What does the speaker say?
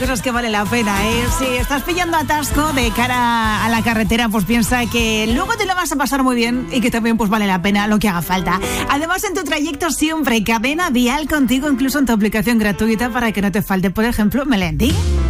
cosas que vale la pena, ¿eh? Si estás pillando atasco de cara a la carretera, pues piensa que luego te lo vas a pasar muy bien y que también pues vale la pena lo que haga falta. Además, en tu trayecto siempre Cadena Dial contigo, incluso en tu aplicación gratuita para que no te falte, por ejemplo, Melendi.